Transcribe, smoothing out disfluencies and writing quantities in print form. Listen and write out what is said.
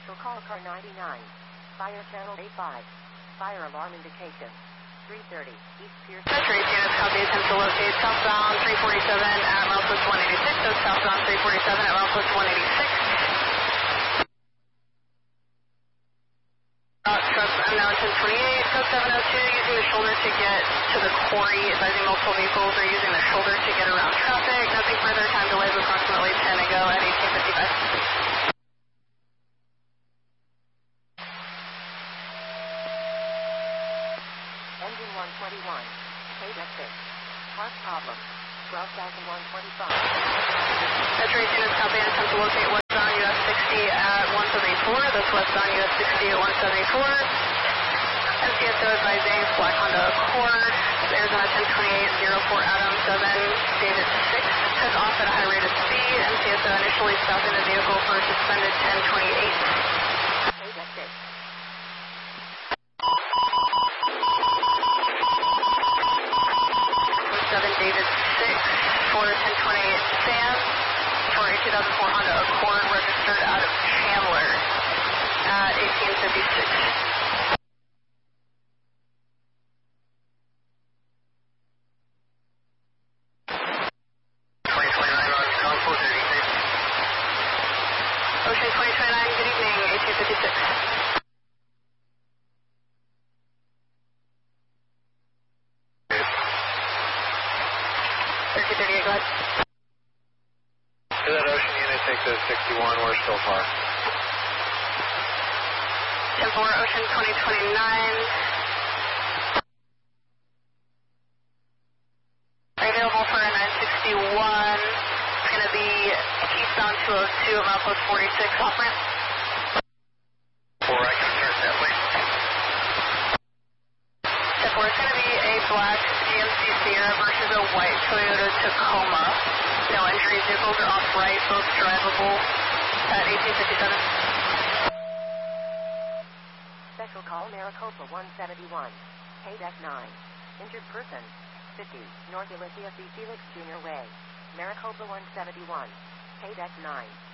Special call car 99. Fire channel 85. Fire alarm indication. 330 East Pierce. Century units copy, attempt to locate southbound 347 at milepost 186. So southbound 347 at milepost 186. Truck unknown 1028, code 702, using the shoulder to get to the quarry, advising multiple vehicles are using the shoulder to get around traffic. Nothing further, time delays approximately 10 ago at 1855. Engine 121. Paid at 6. Park problem. 12,125. Century units copy, attempt to locate westbound US 60 at 174. That's westbound US 60 at 174. MCSO advising black Honda Accord, Arizona 1028, 04 Adam 7, David 6, took off at a high rate of speed. MCSO initially stopping the vehicle for a suspended 1028. Paid at 6. 7 David 6 for 1028 Sam for a 2004 Honda Accord registered out of Chandler at 1856. Ocean 2029, good evening, 1856. 1338, go ahead. To that Ocean unit, take the 61, we're still far. 10-4, Ocean 2029. Available for a 961. It's going to be eastbound 202 at milepost 46, off ramp. 4, I can start that way. 10-4, it's going to be a black GMC Sierra versus a white Toyota Tacoma. No injuries, vehicles are off-right, both drivable at 1857. Special call Maricopa 171. Paid at 9. Injured person. 50. North Ulysses B. Felix Jr. Way. Maricopa 171. Paid at 9.